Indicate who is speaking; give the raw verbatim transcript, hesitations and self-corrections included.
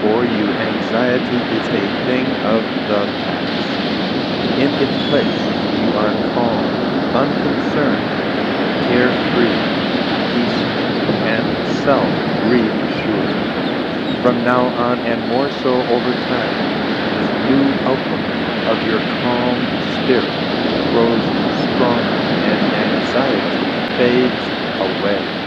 Speaker 1: For you, anxiety is a thing of the past. In its place, you are calm, unconcerned, carefree, peaceful, and self-reassured. From now on, and more so over time, this new outlook of your calm spirit grows stronger and anxiety fades away.